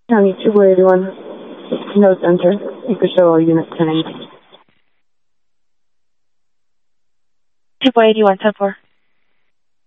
County 281, no center. You could show all unit 10. 281, 10-4.